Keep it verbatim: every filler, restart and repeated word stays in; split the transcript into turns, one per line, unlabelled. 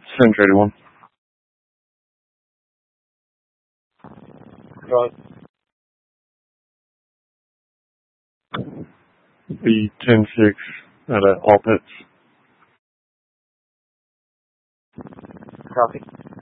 Same traded one. Right. The ten six at uh, all pits.
Copy.